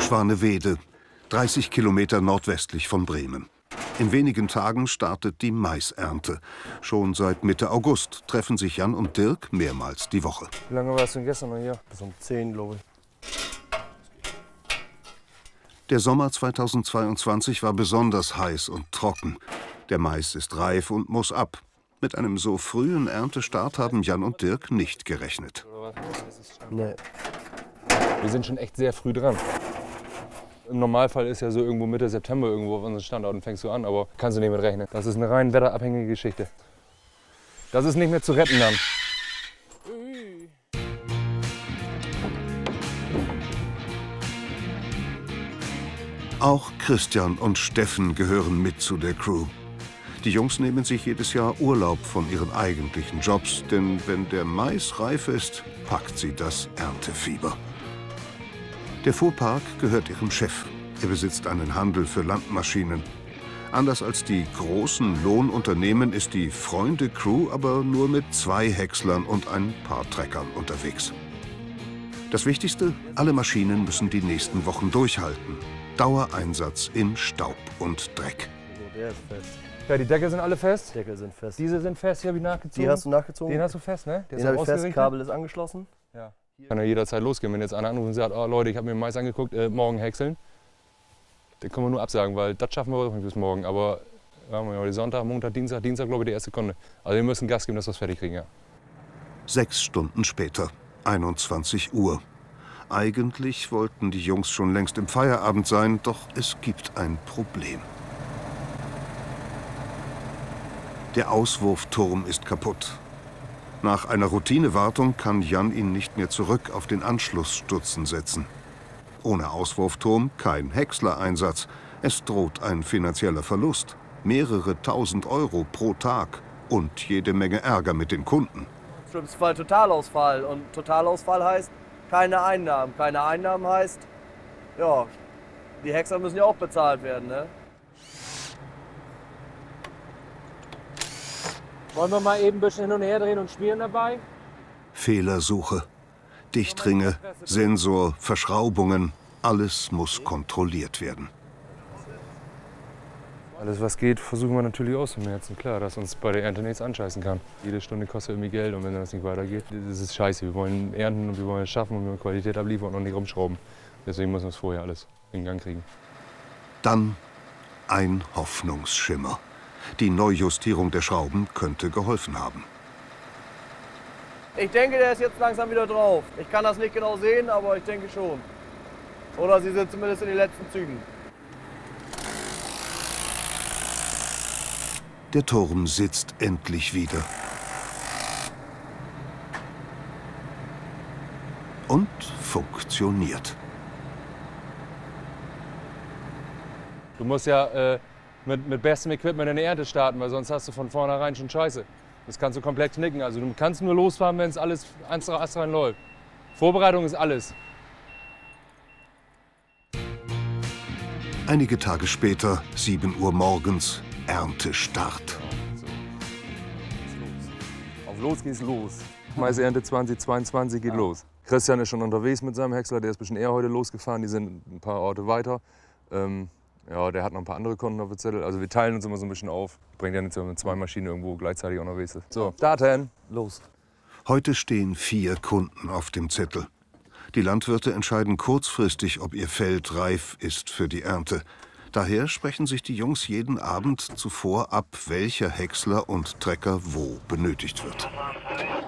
Schwanewede, 30 Kilometer nordwestlich von Bremen. In wenigen Tagen startet die Maisernte. Schon seit Mitte August treffen sich Jan und Dirk mehrmals die Woche. Wie lange warst du denn gestern noch hier? Bis um 10, glaube ich. Der Sommer 2022 war besonders heiß und trocken. Der Mais ist reif und muss ab. Mit einem so frühen Erntestart haben Jan und Dirk nicht gerechnet. Nee. Wir sind schon echt sehr früh dran. Im Normalfall ist ja so irgendwo Mitte September irgendwo auf unseren Standorten fängst du an, aber kannst du nicht mit rechnen. Das ist eine rein wetterabhängige Geschichte. Das ist nicht mehr zu retten dann. Auch Christian und Steffen gehören mit zu der Crew. Die Jungs nehmen sich jedes Jahr Urlaub von ihren eigentlichen Jobs, denn wenn der Mais reif ist, packt sie das Erntefieber. Der Fuhrpark gehört ihrem Chef. Er besitzt einen Handel für Landmaschinen. Anders als die großen Lohnunternehmen ist die Freunde-Crew aber nur mit 2 Häckslern und ein paar Treckern unterwegs. Das Wichtigste, alle Maschinen müssen die nächsten Wochen durchhalten. Dauereinsatz in Staub und Dreck. Der ist fest. Ja, die Deckel sind alle fest. Deckel sind fest. Diese sind fest, die habe ich nachgezogen. Die hast du nachgezogen? Den hast du fest, ne? Der Den habe ich fest, ausgerichtet. Kabel ist angeschlossen. Ja. Kann ja jederzeit losgehen, wenn jetzt einer anruft und sagt, oh Leute, ich habe mir Mais angeguckt, morgen häckseln. Den können wir nur absagen, weil das schaffen wir auch nicht bis morgen. Aber haben wir Sonntag, Montag, Dienstag glaube ich die erste Kunde. Also wir müssen Gas geben, dass wir es fertig kriegen, ja. 6 Stunden später, 21 Uhr. Eigentlich wollten die Jungs schon längst im Feierabend sein, doch es gibt ein Problem. Der Auswurfturm ist kaputt. Nach einer Routinewartung kann Jan ihn nicht mehr zurück auf den Anschlussstutzen setzen. Ohne Auswurfturm kein Häcksler-Einsatz. Es droht ein finanzieller Verlust. Mehrere tausend Euro pro Tag und jede Menge Ärger mit den Kunden. Im schlimmsten Fall Totalausfall. Und Totalausfall heißt keine Einnahmen. Keine Einnahmen heißt, ja, die Häcksler müssen ja auch bezahlt werden, ne? Wollen wir mal eben ein bisschen hin und her drehen und spielen dabei? Fehlersuche, Dichtringe, Sensor, Verschraubungen, alles muss kontrolliert werden. Alles was geht, versuchen wir natürlich auszumerzen. Klar, dass uns bei der Ernte nichts anscheißen kann. Jede Stunde kostet irgendwie Geld und wenn das nicht weitergeht, das ist scheiße. Wir wollen ernten und wir wollen es schaffen und wir wollen Qualität abliefern und nicht rumschrauben. Deswegen müssen wir es vorher alles in Gang kriegen. Dann ein Hoffnungsschimmer. Die Neujustierung der Schrauben könnte geholfen haben. Ich denke, der ist jetzt langsam wieder drauf. Ich kann das nicht genau sehen, aber ich denke schon. Oder sie sind zumindest in den letzten Zügen. Der Turm sitzt endlich wieder. Und funktioniert. Du musst ja mit bestem Equipment in der Ernte starten, weil sonst hast du von vornherein schon Scheiße. Das kannst du komplett knicken. Also du kannst nur losfahren, wenn es alles astrein läuft. Vorbereitung ist alles. Einige Tage später, 7 Uhr morgens, Erntestart. Auf los geht's los. Maisernte 2022 geht los. Christian ist schon unterwegs mit seinem Häcksler, der ist ein bisschen eher heute losgefahren. Die sind ein paar Orte weiter. Ja, der hat noch ein paar andere Kunden auf der Zettel. Also wir teilen uns immer so ein bisschen auf. Bringt ja nicht, wenn man mit 2 Maschinen irgendwo gleichzeitig unterwegs sind. So, starten. Los. Heute stehen 4 Kunden auf dem Zettel. Die Landwirte entscheiden kurzfristig, ob ihr Feld reif ist für die Ernte. Daher sprechen sich die Jungs jeden Abend zuvor ab, welcher Häcksler und Trecker wo benötigt wird.